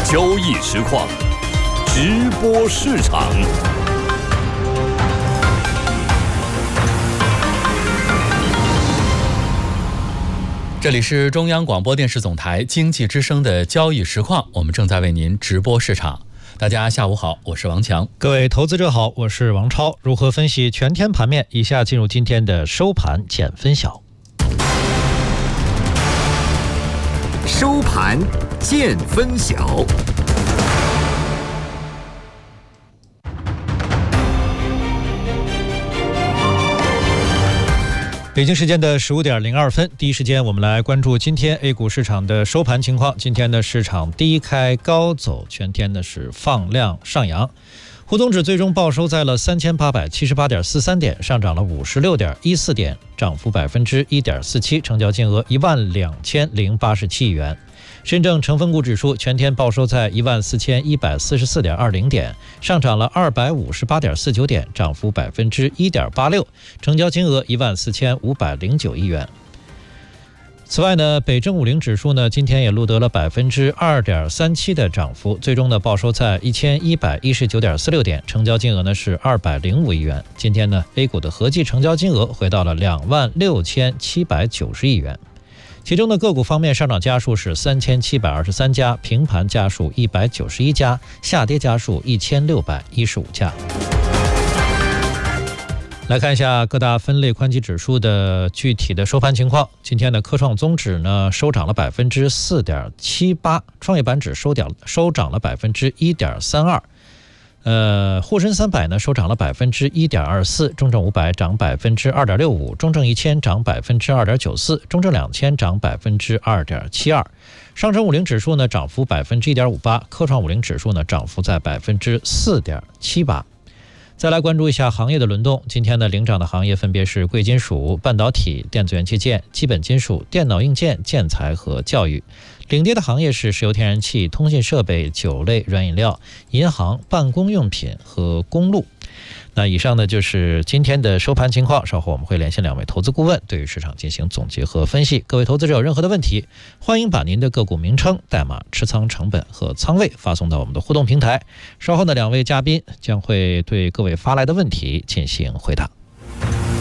交易实况，直播市场。这里是中央广播电视总台经济之声的交易实况，我们正在为您直播市场。大家下午好，我是王强。 各位投资者好，我是王超。如何分析全天盘面？以下进入今天的收盘见分晓。 收盘见分晓。 北京时间的15点02分，第一时间我们来关注今天 A 股市场的收盘情况。今天的市场低开高走，全天呢是放量上扬。沪综指最终报收在了3878.43点，上涨了56.14点，涨幅1.47%，成交金额12087亿元。深证成分股指数全天报收在14144.20点，上涨了258.49点，涨幅1.86%，成交金额14509亿元。此外呢，北证50指数呢今天也录得了2.37%的涨幅，最终呢报收在1119.46点，成交金额呢是205亿元。今天呢 A 股的合计成交金额回到了26790亿元。其中的个股方面，上涨家数是3723家，平盘家数191家，下跌家数1615家。来看一下各大分类宽基指数的具体的收盘情况。今天的科创综指呢收涨了4.78%，创业板指收涨了1.32%。沪深300呢收涨了1.24%，中证500涨2.65%，中证1000涨2.94%，中证2000涨2.72%。上证50指数呢涨幅1.58%，科创50指数呢涨幅在4.78%。再来关注一下行业的轮动。今天呢领涨的行业分别是贵金属、半导体、电子元器件、基本金属、电脑硬件、建材和教育。领跌的行业是石油天然气、通信设备、酒类、软饮料、银行、办公用品和公路。那以上呢就是今天的收盘情况，稍后我们会连线2位投资顾问，对于市场进行总结和分析。各位投资者有任何的问题，欢迎把您的个股名称、代码、持仓成本和仓位发送到我们的互动平台，稍后呢2位嘉宾将会对各位发来的问题进行回答。